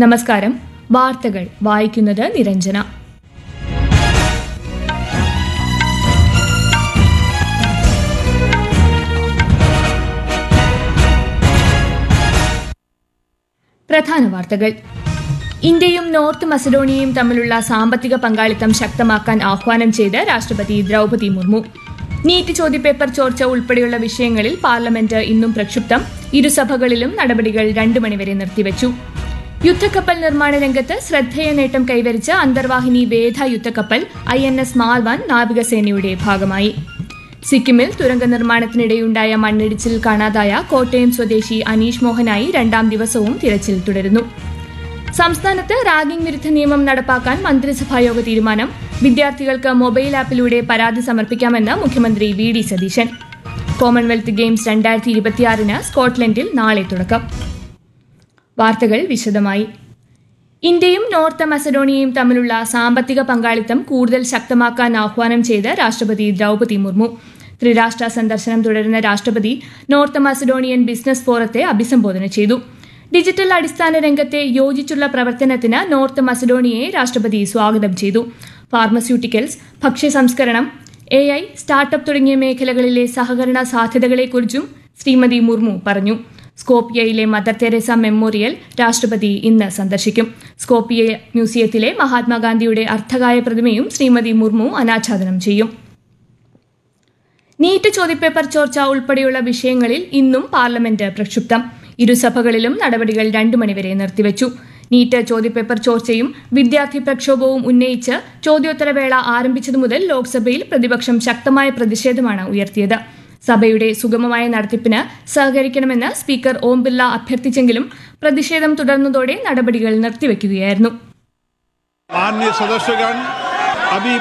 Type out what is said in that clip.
നമസ്കാരം. വാർത്തകൾ വായിക്കുന്നത് നിരഞ്ജന. പ്രധാന വാർത്തകൾ. ഇന്ത്യയും നോർത്ത് മസഡോണിയയും തമ്മിലുള്ള സാമ്പത്തിക പങ്കാളിത്തം ശക്തമാക്കാൻ ആഹ്വാനം ചെയ്ത് രാഷ്ട്രപതി ദ്രൗപദി മുർമു. നീറ്റ് ചോദ്യപേപ്പർ ചോർച്ച ഉൾപ്പെടെയുള്ള വിഷയങ്ങളിൽ പാർലമെന്റ് ഇന്നും പ്രക്ഷുബ്ധം. ഇരുസഭകളിലും നടപടികൾ 2 മണിവരെ നിർത്തിവച്ചു. യുദ്ധക്കപ്പൽ നിർമ്മാണ രംഗത്ത് ശ്രദ്ധേയ നേട്ടം കൈവരിച്ച അന്തർവാഹിനി വേധ യുദ്ധക്കപ്പൽ INS മാൽവാൻ നാവികസേനയുടെ ഭാഗമായി. സിക്കിമിൽ തുരങ്ക നിർമ്മാണത്തിനിടെയുണ്ടായ മണ്ണിടിച്ചിൽ കാണാതായ കോട്ടയം സ്വദേശി അനീഷ് മോഹനായി 2ാം ദിവസവും തിരച്ചിൽ തുടരുന്നു. സംസ്ഥാനത്ത് റാഗിംഗ് വിരുദ്ധ നിയമം നടപ്പാക്കാൻ മന്ത്രിസഭായോഗ തീരുമാനം. വിദ്യാർത്ഥികൾക്ക് മൊബൈൽ ആപ്പിലൂടെ പരാതി സമർപ്പിക്കാമെന്ന് മുഖ്യമന്ത്രി VD സതീശൻ. കോമൺവെൽത്ത് ഗെയിംസ് 2026 സ്കോട്ട്ലൻഡിൽ നാളെ തുടക്കം. വാർത്തകൾ വിശദമായി. ഇന്ത്യയും നോർത്ത് മസഡോണിയയും തമ്മിലുള്ള സാമ്പത്തിക പങ്കാളിത്തം കൂടുതൽ ശക്തമാക്കാൻ ആഹ്വാനം ചെയ്ത് രാഷ്ട്രപതി ദ്രൗപദി മുർമു. ത്രിരാഷ്ട്ര സന്ദർശനം തുടരുന്ന രാഷ്ട്രപതി നോർത്ത് മസഡോണിയൻ ബിസിനസ് ഫോറത്തെ അഭിസംബോധന ചെയ്തു. ഡിജിറ്റൽ അടിസ്ഥാന രംഗത്തെ യോജിച്ചുള്ള പ്രവർത്തനത്തിന് നോർത്ത് മസഡോണിയയെ രാഷ്ട്രപതി സ്വാഗതം ചെയ്തു. ഫാർമസ്യൂട്ടിക്കൽസ്, ഭക്ഷ്യ സംസ്കരണം, AI, സ്റ്റാർട്ടപ്പ് തുടങ്ങിയ മേഖലകളിലെ സഹകരണ സാധ്യതകളെക്കുറിച്ചും ശ്രീമതി മുർമു പറഞ്ഞു. സ്കോപ്പിയയിലെ മദർ തെരേസ മെമ്മോറിയൽ രാഷ്ട്രപതി ഇന്ന് സന്ദർശിക്കും. സ്കോപ്പിയ മ്യൂസിയത്തിലെ മഹാത്മാഗാന്ധിയുടെ അർദ്ധകായ പ്രതിമയും ശ്രീമതി മുർമു അനാച്ഛാദനം ചെയ്യും. നീറ്റ് ചോദ്യപേപ്പർ ചോർച്ച ഉൾപ്പെടെയുള്ള വിഷയങ്ങളിൽ ഇന്നും പാർലമെന്റ് പ്രക്ഷുബ്ധം. ഇരുസഭകളിലും നടപടികൾ 2 മണിവരെ നിർത്തിവച്ചു. നീറ്റ് ചോദ്യപേപ്പർ ചോർച്ചയും വിദ്യാർത്ഥി പ്രക്ഷോഭവും ഉന്നയിച്ച് ചോദ്യോത്തരവേള ആരംഭിച്ചതു മുതൽ ലോക്സഭയിൽ പ്രതിപക്ഷം ശക്തമായ പ്രതിഷേധമാണ് ഉയർത്തിയത്. സഭയുടെ സുഗമമായ നടത്തിപ്പിന് സഹകരിക്കണമെന്ന് സ്പീക്കർ ഓം ബിർള അഭ്യർത്ഥിച്ചെങ്കിലും പ്രതിഷേധം തുടർന്നതോടെ നടപടികൾ നിർത്തിവെക്കുകയായിരുന്നു. माननीय सदस्यगण, अभी